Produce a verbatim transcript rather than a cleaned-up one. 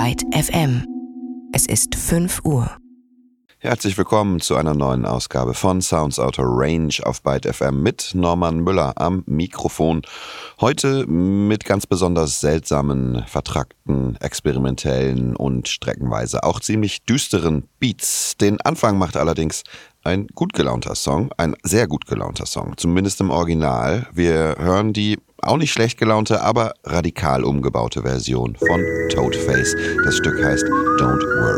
Byte F M. Es ist fünf Uhr. Herzlich willkommen zu einer neuen Ausgabe von Sounds Outer Range auf Byte F M mit Norman Müller am Mikrofon. Heute mit ganz besonders seltsamen, vertrackten, experimentellen und streckenweise auch ziemlich düsteren Beats. Den Anfang macht allerdings ein gut gelaunter Song, ein sehr gut gelaunter Song, zumindest im Original. Wir hören die auch nicht schlecht gelaunte, aber radikal umgebaute Version von Toadface. Das Stück heißt Don't Worry.